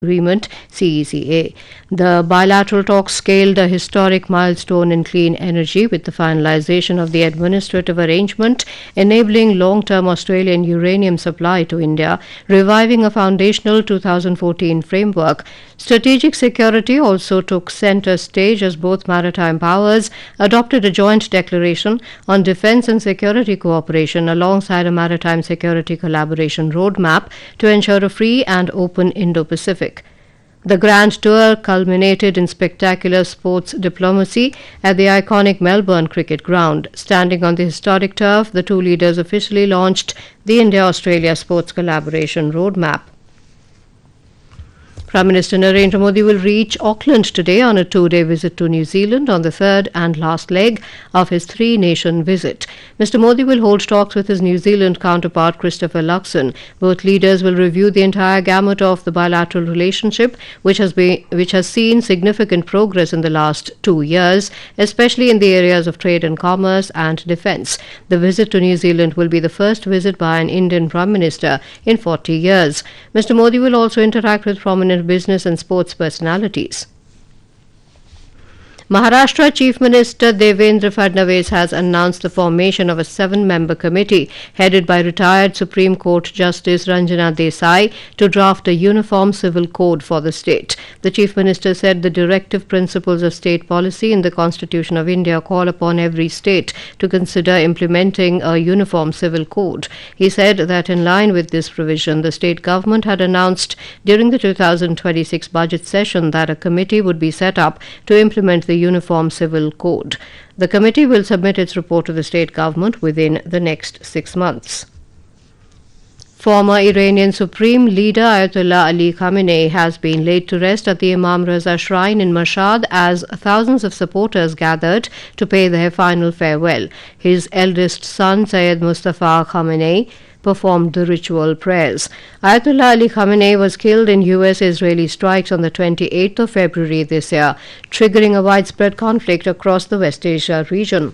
Agreement (CECA). The bilateral talks scaled a historic milestone in clean energy with the finalization of the administrative arrangement enabling long-term Australian uranium supply to India, reviving a foundational 2014 framework. Strategic security also took center stage as both maritime powers adopted a joint declaration on defense and security cooperation alongside a maritime security collaboration roadmap to ensure a free and open Indo-Pacific. The Grand Tour culminated in spectacular sports diplomacy at the iconic Melbourne Cricket Ground. Standing on the historic turf, the two leaders officially launched the India-Australia Sports Collaboration Roadmap. Prime Minister Narendra Modi will reach Auckland today on a two-day visit to New Zealand on the third and last leg of his three-nation visit. Mr. Modi will hold talks with his New Zealand counterpart Christopher Luxon. Both leaders will review the entire gamut of the bilateral relationship, which has seen significant progress in the last 2 years, especially in the areas of trade and commerce and defence. The visit to New Zealand will be the first visit by an Indian Prime Minister in 40 years. Mr. Modi will also interact with prominent business and sports personalities. Maharashtra Chief Minister Devendra Fadnavis has announced the formation of a 7-member committee headed by retired Supreme Court Justice Ranjana Desai to draft a uniform civil code for the state. The Chief Minister said the directive principles of state policy in the Constitution of India call upon every state to consider implementing a uniform civil code. He said that in line with this provision, the state government had announced during the 2026 budget session that a committee would be set up to implement the Uniform Civil Code. The committee will submit its report to the state government within the next 6 months. Former Iranian Supreme Leader Ayatollah Ali Khamenei has been laid to rest at the Imam Raza Shrine in Mashhad as thousands of supporters gathered to pay their final farewell. His eldest son, Syed Mustafa Khamenei, performed the ritual prayers. Ayatollah Ali Khamenei was killed in US-Israeli strikes on the 28th of February this year, triggering a widespread conflict across the West Asia region.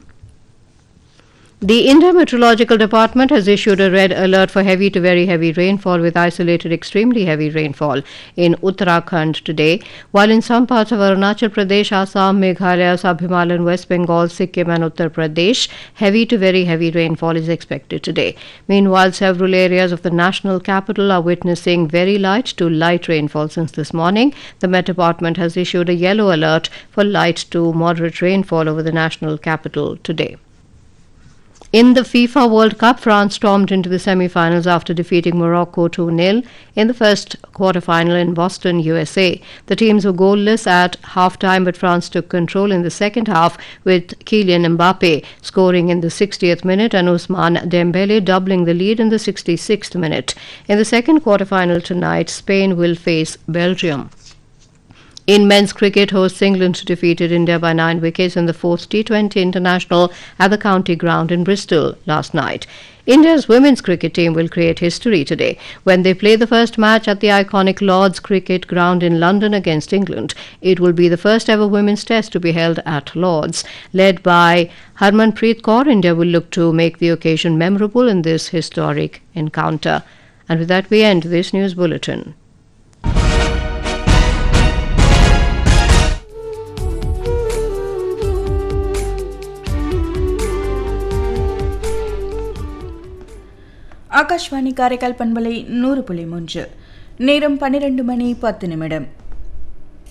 The India Meteorological Department has issued a red alert for heavy to very heavy rainfall with isolated extremely heavy rainfall in Uttarakhand today, while in some parts of Arunachal Pradesh, Assam, Meghalaya, Sub-Himalayan, West Bengal, Sikkim and Uttar Pradesh, heavy to very heavy rainfall is expected today. Meanwhile, several areas of the national capital are witnessing very light to light rainfall since this morning. The Met Department has issued a yellow alert for light to moderate rainfall over the national capital today. In the FIFA World Cup, France stormed into the semi-finals after defeating Morocco 2-0 in the first quarter-final in Boston, USA. The teams were goalless at half-time, but France took control in the second half with Kylian Mbappe scoring in the 60th minute and Ousmane Dembele doubling the lead in the 66th minute. In the second quarter-final tonight, Spain will face Belgium. In men's cricket, hosts England defeated India by 9 wickets in the 4th T20 International at the County Ground in Bristol last night. India's women's cricket team will create history today when they play the first match at the iconic Lord's Cricket Ground in London against England. It will be the first ever women's test to be held at Lord's. Led by Harmanpreet Kaur, India will look to make the occasion memorable in this historic encounter. And with that, we end this news bulletin. Akashvani Karaikal பண்பலை 100.3 நேரம் 12 மணி 10 நிமிடம்.